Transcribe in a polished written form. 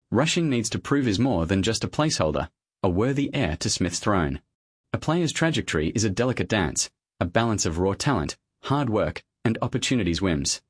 Rushing needs to prove is more than just a placeholder, a worthy heir to Smith's throne. A player's trajectory is a delicate dance, a balance of raw talent, hard work, and opportunity's whims.